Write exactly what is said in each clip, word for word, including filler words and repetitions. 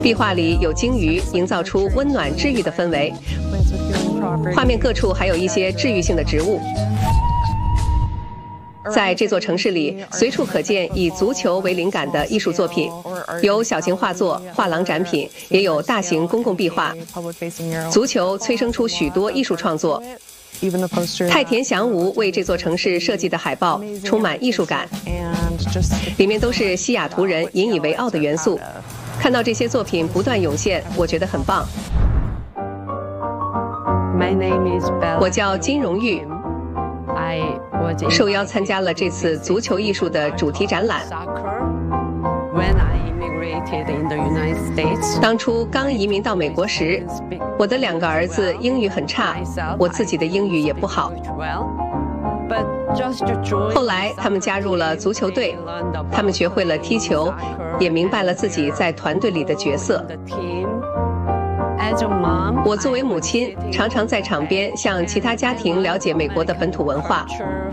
壁画里有鲸鱼，营造出温暖治愈的氛围。画面各处还有一些治愈性的植物。在这座城市里，随处可见以足球为灵感的艺术作品，有小型画作、画廊展品，也有大型公共壁画。足球催生出许多艺术创作。太田祥吾为这座城市设计的海报充满艺术感，里面都是西雅图人引以为傲的元素。看到这些作品不断涌现，我觉得很棒。我叫金荣玉，受邀参加了这次足球艺术的主题展览。当初刚移民到美国时，我的两个儿子英语很差，我自己的英语也不好。后来他们加入了足球队，他们学会了踢球，也明白了自己在团队里的角色。我作为母亲，常常在场边向其他家庭了解美国的本土文化，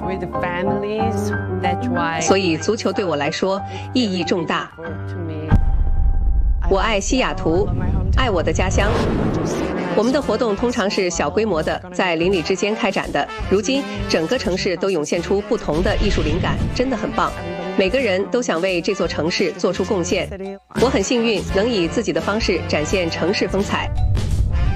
所以足球对我来说意义重大。我爱西雅图，爱我的家乡。我们的活动通常是小规模的，在邻里之间开展的。如今，整个城市都涌现出不同的艺术灵感，真的很棒。每个人都想为这座城市做出贡献。我很幸运，能以自己的方式展现城市风采。